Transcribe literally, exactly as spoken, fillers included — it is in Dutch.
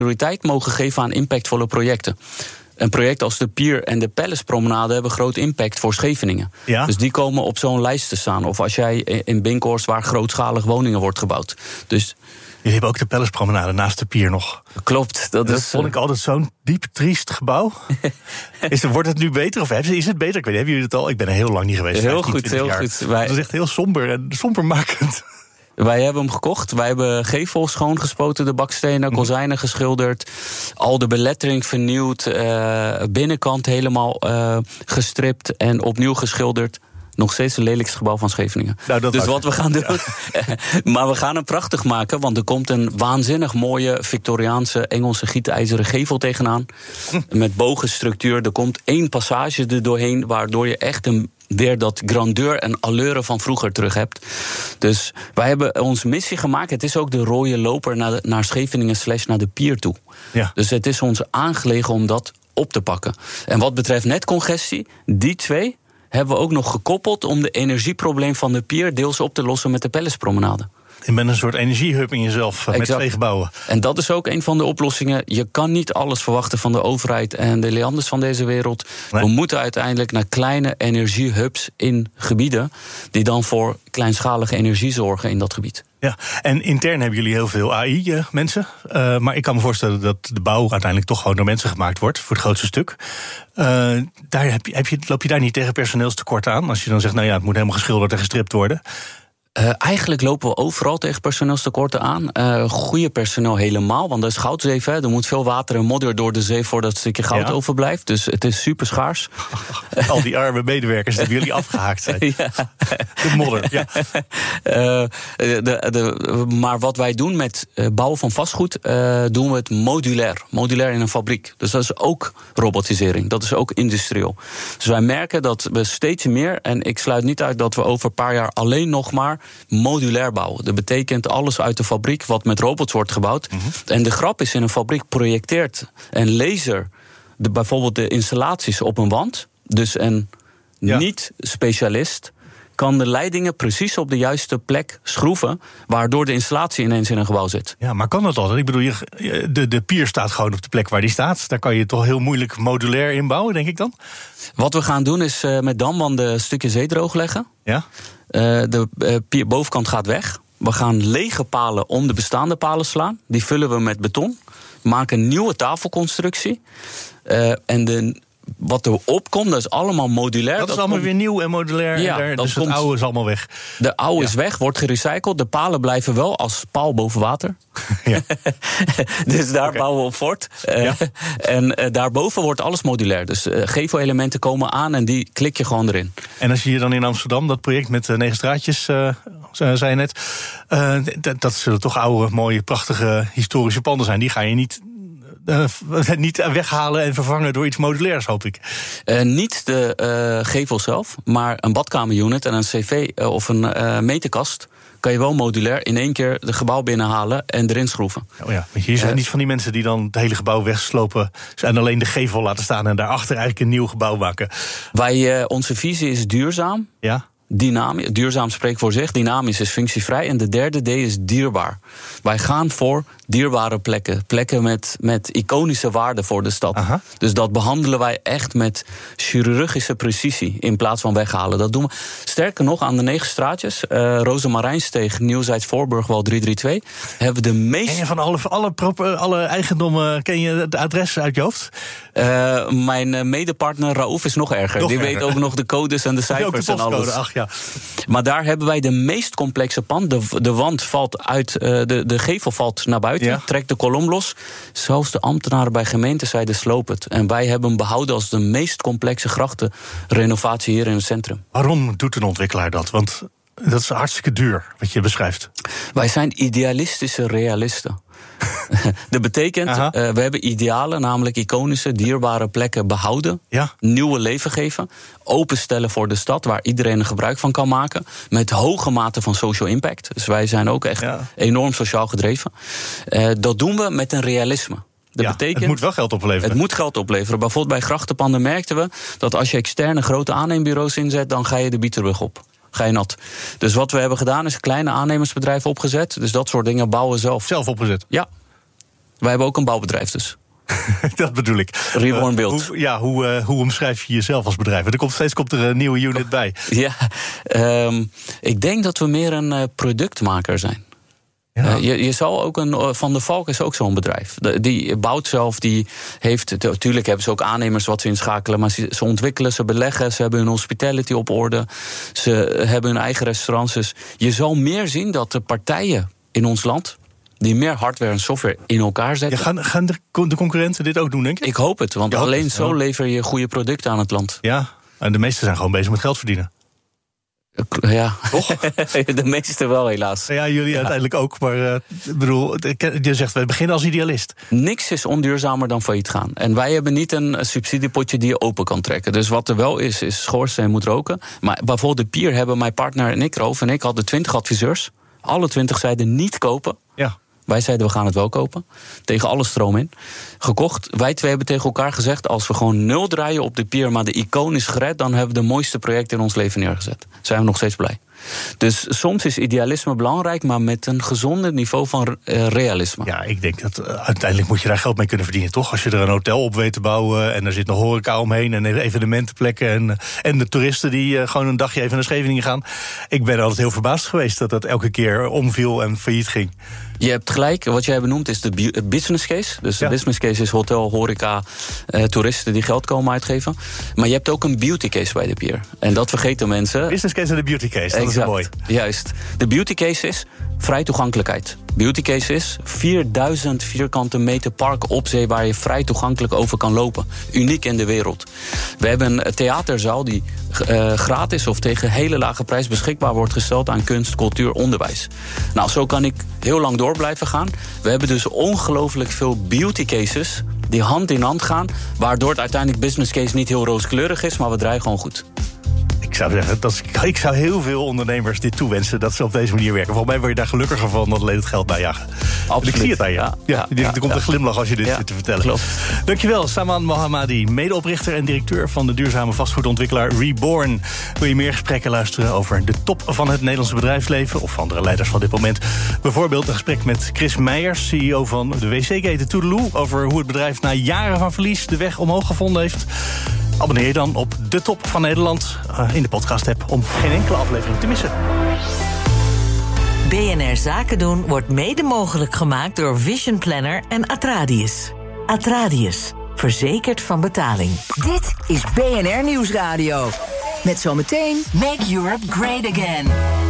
prioriteit mogen geven aan impactvolle projecten. Een project als de Pier en de Palace-promenade hebben groot impact voor Scheveningen. Ja? Dus die komen op zo'n lijst te staan. Of als jij in Binkhorst, waar grootschalig woningen wordt gebouwd. Dus jullie hebben ook de Palace-promenade naast de Pier nog. Klopt. Dat, dat is, vond ik altijd zo'n diep triest gebouw. is het, wordt het nu beter of is het beter? Ik weet, hebben jullie het al? Ik ben er heel lang niet geweest. Heel goed, heel jaar. goed. Wij, dat is echt heel somber en sombermakend. Wij hebben hem gekocht. Wij hebben gevel schoongespoten, de bakstenen, kozijnen geschilderd. Al de belettering vernieuwd. Uh, binnenkant helemaal uh, gestript en opnieuw geschilderd. Nog steeds het lelijkste gebouw van Scheveningen. Nou, dus wat we gaan doen. Ja. Maar we gaan hem prachtig maken, want er komt een waanzinnig mooie Victoriaanse Engelse gietijzeren gevel tegenaan. Hm. Met bogenstructuur. Er komt één passage er doorheen, waardoor je echt een weer dat grandeur en allure van vroeger terug hebt. Dus wij hebben onze missie gemaakt. Het is ook de rode loper naar, de, naar Scheveningen slash naar de Pier toe. Ja. Dus het is ons aangelegen om dat op te pakken. En wat betreft netcongestie, die twee hebben we ook nog gekoppeld om de energieprobleem van de Pier deels op te lossen met de Palace-promenade. Je bent een soort energiehub in jezelf exact. Met twee gebouwen. En dat is ook een van de oplossingen. Je kan niet alles verwachten van de overheid en de Leanders van deze wereld. Nee. We moeten uiteindelijk naar kleine energiehubs in gebieden die dan voor kleinschalige energie zorgen in dat gebied. Ja, en intern hebben jullie heel veel A I-mensen. Uh, maar ik kan me voorstellen dat de bouw uiteindelijk toch gewoon door mensen gemaakt wordt, voor het grootste stuk. Uh, daar heb je, heb je, loop je daar niet tegen personeelstekort aan? Als je dan zegt, nou ja, het moet helemaal geschilderd en gestript worden. Uh, eigenlijk lopen we overal tegen personeelstekorten aan. Uh, goede personeel helemaal, want dat is goudzeef. Hè. Er moet veel water en modder door de zee voordat het stukje goud ja. overblijft. Dus het is super schaars. Al die arme medewerkers die jullie afgehaakt zijn. Ja. De modder, ja. Uh, de, de, maar wat wij doen met bouwen van vastgoed, uh, doen we het modulair. Modulair in een fabriek. Dus dat is ook robotisering. Dat is ook industrieel. Dus wij merken dat we steeds meer, en ik sluit niet uit dat we over een paar jaar alleen nog maar modulair bouwen. Dat betekent alles uit de fabriek wat met robots wordt gebouwd. Mm-hmm. En de grap is, in een fabriek projecteert een laser de, bijvoorbeeld de installaties op een wand. Dus een ja. niet-specialist kan de leidingen precies op de juiste plek schroeven, waardoor de installatie ineens in een gebouw zit. Ja, maar kan dat altijd? Ik bedoel, de, de pier staat gewoon op de plek waar die staat. Daar kan je toch heel moeilijk modulair inbouwen, denk ik dan? Wat we gaan doen is uh, met damwanden een stukje zee droogleggen. Ja? Uh, de uh, pier, bovenkant gaat weg. We gaan lege palen om de bestaande palen slaan. Die vullen we met beton. We maken een nieuwe tafelconstructie. Uh, en de wat er opkomt, dat is allemaal modulair. Dat is dat allemaal komt weer nieuw en modulair. Ja, en daar, dat dus komt, het oude is allemaal weg. De oude ja. is weg, wordt gerecycled. De palen blijven wel als paal boven water. Ja. Dus daar okay. bouwen we op voort. Uh, ja. En uh, daarboven wordt alles modulair. Dus uh, gevel-elementen komen aan en die klik je gewoon erin. En als je hier dan in Amsterdam, dat project met uh, negen straatjes, uh, zei je net, uh, dat, dat zullen toch oude, mooie, prachtige historische panden zijn. Die ga je niet Uh, niet weghalen en vervangen door iets modulairs, hoop ik. Uh, niet de uh, gevel zelf, maar een badkamerunit en een cv uh, of een uh, meterkast kan je wel modulair in één keer het gebouw binnenhalen en erin schroeven. Oh ja, want hier zijn uh, niet van die mensen die dan het hele gebouw wegslopen en alleen de gevel laten staan en daarachter eigenlijk een nieuw gebouw maken. Wij, uh, onze visie is duurzaam. Ja. Dynamisch, duurzaam spreekt voor zich. Dynamisch is functievrij. En de derde D is dierbaar. Wij gaan voor dierbare plekken. Plekken met, met iconische waarde voor de stad. Aha. Dus dat behandelen wij echt met chirurgische precisie in plaats van weghalen. Dat doen we. Sterker nog, aan de negen straatjes, uh, Rozemarijnsteeg, Nieuwzijds Voorburgwal drie drie twee, hebben we de meest. Ken je van alle, alle, alle eigendommen, ken je het adres uit je hoofd? Uh, mijn medepartner Raouf is nog erger. Nog Die erger. weet ook nog de codes en de cijfers en alles. Ach, ja. Maar daar hebben wij de meest complexe pand. De, de wand valt uit, uh, de, de gevel valt naar buiten, ja. trekt de kolom los. Zelfs de ambtenaren bij gemeenten zeiden sloop het. En wij hebben hem behouden als de meest complexe grachtenrenovatie hier in het centrum. Waarom doet een ontwikkelaar dat? Want dat is hartstikke duur, wat je beschrijft. Wij zijn idealistische realisten. Dat betekent, uh, we hebben idealen, namelijk iconische, dierbare plekken behouden. Ja. Nieuwe leven geven. Openstellen voor de stad, waar iedereen er gebruik van kan maken. Met hoge mate van social impact. Dus wij zijn ook echt ja. enorm sociaal gedreven. Uh, dat doen we met een realisme. Dat ja, betekent, het moet wel geld opleveren. Het moet geld opleveren. Bijvoorbeeld bij grachtenpanden merkten we dat als je externe grote aanneembureaus inzet, dan ga je de Bieterbrug op. Ga je nat. Dus wat we hebben gedaan is kleine aannemersbedrijven opgezet. Dus dat soort dingen bouwen zelf. Zelf opgezet? Ja. Wij hebben ook een bouwbedrijf dus. Dat bedoel ik. Reborn Build. Uh, hoe, ja, hoe, uh, hoe omschrijf je jezelf als bedrijf? Er komt, steeds komt er een nieuwe unit bij. Ja, um, ik denk dat we meer een uh, productmaker zijn. Ja. Uh, je, je zal ook een, uh, Van der Valk is ook zo'n bedrijf. De, die bouwt zelf, die heeft... Natuurlijk hebben ze ook aannemers wat ze inschakelen, maar ze, ze ontwikkelen, ze beleggen, ze hebben hun hospitality op orde, ze hebben hun eigen restaurants. Dus je zal meer zien dat de partijen in ons land die meer hardware en software in elkaar zetten. Ja, gaan gaan de, de concurrenten dit ook doen, denk ik? Ik hoop het, want alleen het, zo ja. lever je goede producten aan het land. Ja, en de meesten zijn gewoon bezig met geld verdienen. Ja, toch? De meeste wel, helaas. Ja, jullie ja. uiteindelijk ook. Maar uh, ik bedoel, je zegt, we beginnen als idealist. Niks is onduurzamer dan failliet gaan. En wij hebben niet een subsidiepotje die je open kan trekken. Dus wat er wel is, is schoorsteen moet roken. Maar bijvoorbeeld de Pier hebben mijn partner en ik, Roof en ik, hadden twintig adviseurs. Alle twintig zeiden niet kopen. Ja. Wij zeiden, we gaan het wel kopen. Tegen alle stroom in. Gekocht. Wij twee hebben tegen elkaar gezegd, als we gewoon nul draaien op de Pier, maar de icoon is gered, dan hebben we de mooiste projecten in ons leven neergezet. Zijn we nog steeds blij. Dus soms is idealisme belangrijk, maar met een gezonder niveau van uh, realisme. Ja, ik denk dat uh, uiteindelijk moet je daar geld mee kunnen verdienen, toch? Als je er een hotel op weet te bouwen en er zit nog horeca omheen en evenementenplekken en, en de toeristen die uh, gewoon een dagje even naar Scheveningen gaan. Ik ben altijd heel verbaasd geweest dat dat elke keer omviel en failliet ging. Je hebt gelijk, wat jij benoemt is de business case. Dus de ja. business case is hotel, horeca, uh, toeristen die geld komen uitgeven. Maar je hebt ook een beauty case bij de Pier. En dat vergeten mensen. Business case en de beauty case, dat exact, is mooi. Juist. De beauty case is vrij toegankelijkheid. Beauty case is vierduizend vierkante meter park op zee waar je vrij toegankelijk over kan lopen. Uniek in de wereld. We hebben een theaterzaal die uh, gratis of tegen hele lage prijs beschikbaar wordt gesteld aan kunst, cultuur, onderwijs. Nou, zo kan ik heel lang door blijven gaan. We hebben dus ongelooflijk veel beauty cases die hand in hand gaan, waardoor het uiteindelijk business case niet heel rooskleurig is, maar we draaien gewoon goed. Ik zou zeggen, dat, ik zou heel veel ondernemers dit toewensen dat ze op deze manier werken. Volgens mij word je daar gelukkiger van dan alleen het geld bijjagen. Absoluut. Ik zie het aan je. Ja, ja, ja, er komt ja. een glimlach als je dit ja, zit te vertellen. Klopt. Dankjewel, Saman Mohammadi, medeoprichter en directeur van de duurzame vastgoedontwikkelaar Reborn. Wil je meer gesprekken luisteren over de top van het Nederlandse bedrijfsleven of andere leiders van dit moment? Bijvoorbeeld een gesprek met Chris Meijers, C E O van de W C-keten Toedeloe, over hoe het bedrijf na jaren van verlies de weg omhoog gevonden heeft. Abonneer je dan op De Top van Nederland uh, in de podcast-app om geen enkele aflevering te missen. B N R Zaken doen wordt mede mogelijk gemaakt door Vision Planner en Atradius. Atradius, verzekerd van betaling. Dit is B N R Nieuwsradio. Met zometeen Make Europe Great Again.